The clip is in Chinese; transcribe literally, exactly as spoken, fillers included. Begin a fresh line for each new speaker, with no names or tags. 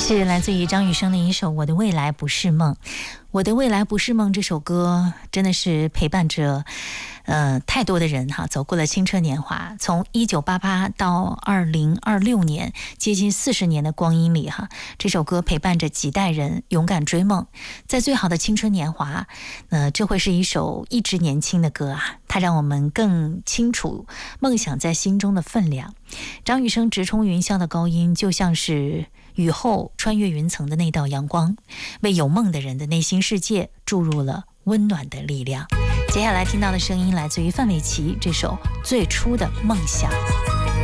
是来自于张雨生的一首《我的未来不是梦》。我的未来不是梦这首歌真的是陪伴着呃太多的人哈，走过了青春年华，从一九八八到二零二六年，接近四十年的光阴里哈，这首歌陪伴着几代人勇敢追梦。在最好的青春年华，呃，这会是一首一直年轻的歌啊，它让我们更清楚梦想在心中的分量。张雨生直冲云霄的高音，就像是雨后穿越云层的那道阳光，为有梦的人的内心世界注入了温暖的力量。接下来听到的声音来自于范玮琪这首《最初的梦想》。